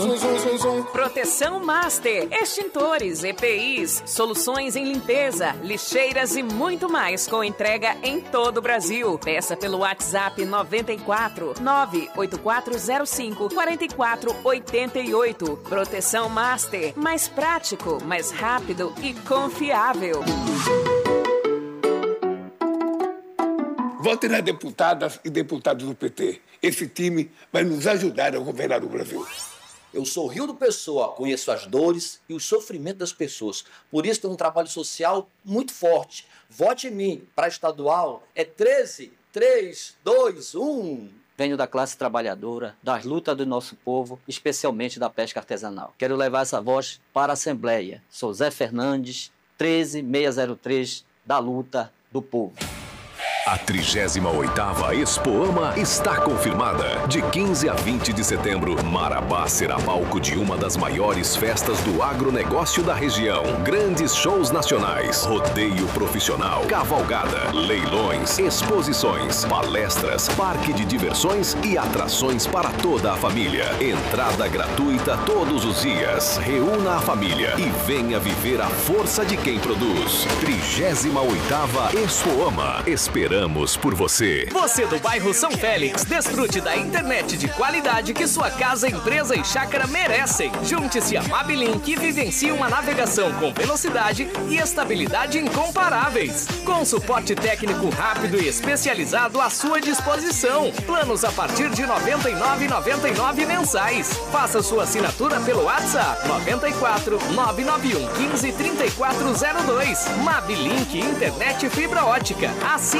Proteção Master, extintores, EPIs, soluções em limpeza, lixeiras e muito mais com entrega em todo o Brasil. Peça pelo WhatsApp 94 98405 4488. Proteção Master, mais prático, mais rápido e confiável. Vote nas deputadas e deputados do PT. Esse time vai nos ajudar a governar o Brasil. Eu sou Rildo Pessoa, conheço as dores e o sofrimento das pessoas. Por isso tenho um trabalho social muito forte. Vote em mim. Para estadual é 13, 3, 2, 1. Venho da classe trabalhadora, das lutas do nosso povo, especialmente da pesca artesanal. Quero levar essa voz para a Assembleia. Sou Zé Fernandes, 13603, da luta do povo. A 38ª Expoama está confirmada. De 15 a 20 de setembro, Marabá será palco de uma das maiores festas do agronegócio da região. Grandes shows nacionais, rodeio profissional, cavalgada, leilões, exposições, palestras, parque de diversões e atrações para toda a família. Entrada gratuita todos os dias. Reúna a família e venha viver a força de quem produz. 38ª Expoama. Esperamos por você. Você do bairro São Félix, desfrute da internet de qualidade que sua casa, empresa e chácara merecem. Junte-se a Mabilink e vivencie uma navegação com velocidade e estabilidade incomparáveis. Com suporte técnico rápido e especializado à sua disposição. Planos a partir de R$ 99,99 mensais. Faça sua assinatura pelo WhatsApp 94 991 15 3402. Mabilink Internet Fibra Ótica. Assim